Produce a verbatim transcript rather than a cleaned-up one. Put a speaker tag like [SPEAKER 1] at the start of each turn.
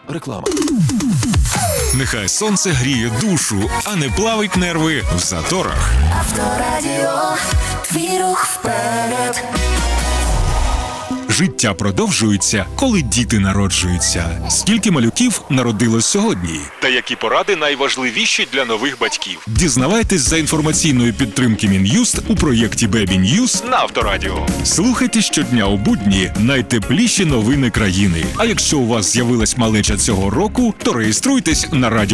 [SPEAKER 1] Реклама.
[SPEAKER 2] Нехай сонце гріє душу, а не плавить нерви в заторах.
[SPEAKER 3] Авторадіо, твій рух вперед.
[SPEAKER 2] Життя продовжується, коли діти народжуються. Скільки малюків народилось сьогодні? Та які поради найважливіші для нових батьків? Дізнавайтесь за інформаційної підтримки Мін'юст у проєкті Baby News на Авторадіо. Слухайте щодня у будні найтепліші новини країни. А якщо у вас з'явилась малеча цього року, то реєструйтесь на радіо.